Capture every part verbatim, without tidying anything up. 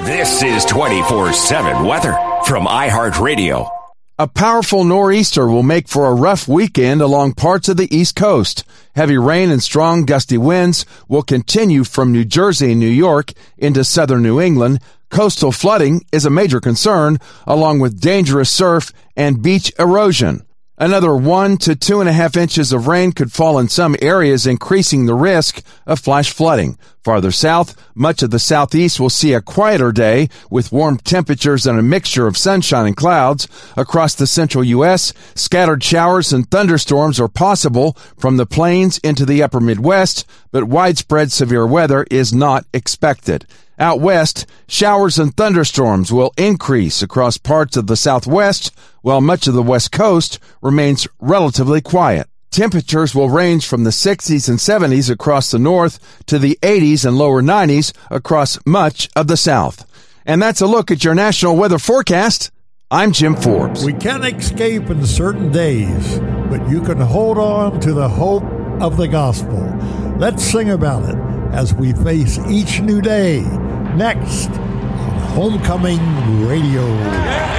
This is twenty-four seven weather from iHeartRadio. A powerful nor'easter will make for a rough weekend along parts of the East Coast. Heavy rain and strong gusty winds will continue from New Jersey and New York into southern New England. Coastal flooding is a major concern, along with dangerous surf and beach erosion. Another one to two and a half inches of rain could fall in some areas, increasing the risk of flash flooding. Farther south, much of the southeast will see a quieter day with warm temperatures and a mixture of sunshine and clouds. Across the central U S, scattered showers and thunderstorms are possible from the plains into the upper Midwest, but widespread severe weather is not expected. Out west, showers and thunderstorms will increase across parts of the Southwest, while much of the West Coast remains relatively quiet. Temperatures will range from the sixties and seventies across the north to the eighties and lower nineties across much of the South. And that's a look at your national weather forecast. I'm Jim Forbes. We can't escape in certain days, but you can hold on to the hope of the gospel. Let's sing about it as we face each new day. Next on Homecoming Radio. Yeah.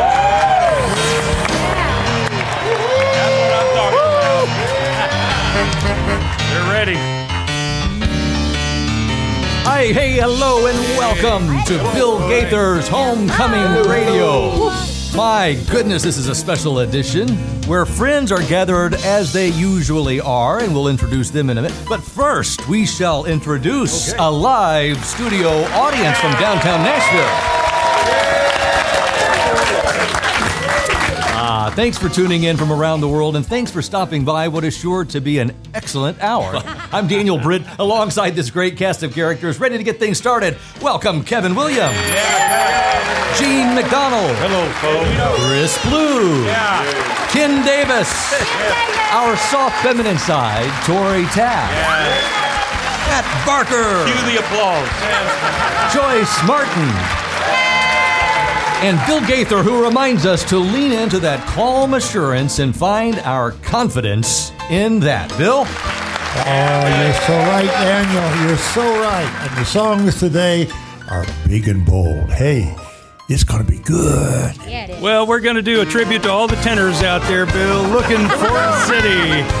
That's what I'm talking about. They're ready. Hi, hey, hello, and welcome to Bill Gaither's Homecoming Radio. My goodness, this is a special edition where friends are gathered as they usually are, and we'll introduce them in a minute. But first, we shall introduce okay. a live studio audience from downtown Nashville. Ah, thanks for tuning in from around the world, and thanks for stopping by what is sure to be an excellent hour. I'm Daniel Britt, alongside this great cast of characters, ready to get things started. Welcome, Kevin Williams. Yeah. Gene McDonald. Hello, folks. Chris Blue. Yeah. Ken Davis. Yeah. Our soft feminine side, Tori Taft. Yeah. Matt Barker. Cue the applause. Yeah. Joyce Martin. And Bill Gaither, who reminds us to lean into that calm assurance and find our confidence in that. Bill? Oh, you're so right, Daniel. You're so right. And the songs today are big and bold. Hey, it's going to be good. Yeah, it is. Well, we're going to do a tribute to all the tenors out there, Bill. Looking for a city.